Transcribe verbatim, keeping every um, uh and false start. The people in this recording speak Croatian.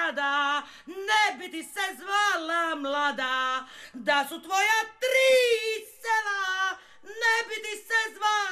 rada, ne bi ti se zvala mlada, da su tvoja tri